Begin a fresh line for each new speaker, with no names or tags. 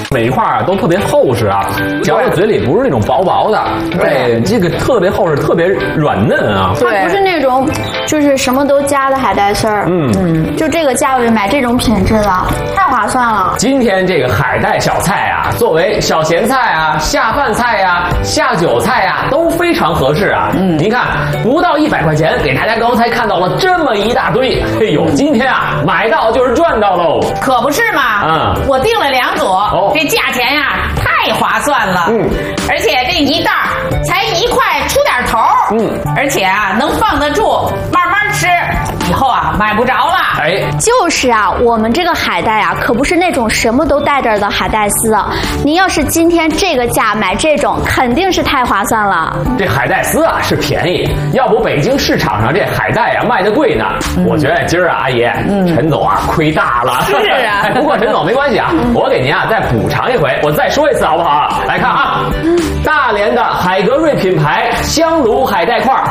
每一块啊都特别厚实啊，嚼到嘴里不是那种薄薄的，对，这个特别厚实，特别软嫩啊。
它不是那种就是什么都加的海带丝儿，就这个价位买这种品质的太划算了。
今天这个海带小菜啊，作为小咸菜啊、下饭菜啊、下酒菜啊，都非常合适啊。您看，不到100块钱，给大家刚才看到了这么一大堆，哎呦，今天啊买到就是赚到喽。
可不是嘛，我订了2组，这价钱呀太划算了，而且这一袋才1块出点头，而且啊能放得住，慢慢吃，以后啊买不着了。
哎，
就是啊，我们这个海带啊，可不是那种什么都带着的海带丝。您要是今天这个价买这种，肯定是太划算了。
这海带丝啊是便宜，要不北京市场上这海带啊卖的贵呢。我觉得今儿啊，阿姨，陈总啊亏大了。
是啊，
不过陈总没关系啊，我给您啊再补偿一回，我再说一次好不好？来看啊，大连的海格瑞品牌香炉海带块